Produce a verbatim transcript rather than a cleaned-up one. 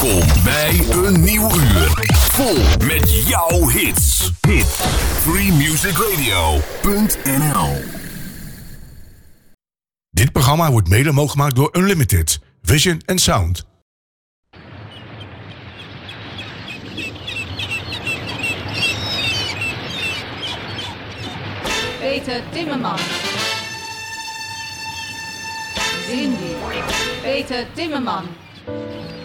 Welkom bij een nieuw uur. Vol met jouw hits. Hit. free music radio punt n l. Dit programma wordt mede mogelijk gemaakt door Unlimited, Vision en Sound. Peter Timmerman. Cindy. Peter Timmerman.